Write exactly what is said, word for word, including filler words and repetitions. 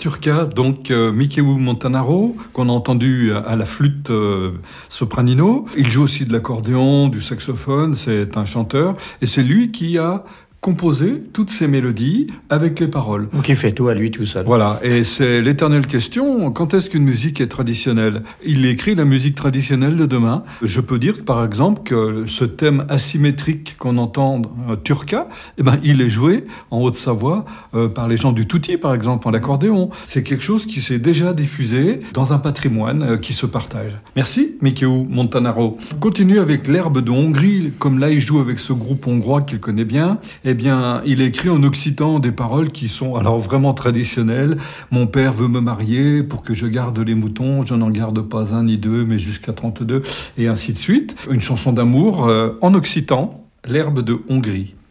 Turca, donc euh, Micheu Montanaro, qu'on a entendu à, à la flûte euh, sopranino. Il joue aussi de l'accordéon, du saxophone, c'est un chanteur. Et c'est lui qui a composer toutes ces mélodies avec les paroles. Donc il fait tout à lui tout seul. Voilà, et c'est l'éternelle question, quand est-ce qu'une musique est traditionnelle ? Il écrit la musique traditionnelle de demain. Je peux dire, par exemple, que ce thème asymétrique qu'on entend euh, turca, eh ben, il est joué en Haute-Savoie euh, par les gens du Touti, par exemple, en accordéon. C'est quelque chose qui s'est déjà diffusé dans un patrimoine euh, qui se partage. Merci, Micheu Montanaro. On continue avec l'herbe de Hongrie, comme là il joue avec ce groupe hongrois qu'il connaît bien. Eh bien, il écrit en occitan des paroles qui sont alors vraiment traditionnelles. Mon père veut me marier pour que je garde les moutons. Je n'en garde pas un ni deux, mais jusqu'à trente-deux, et ainsi de suite. Une chanson d'amour euh, en occitan, l'herbe de Hongrie.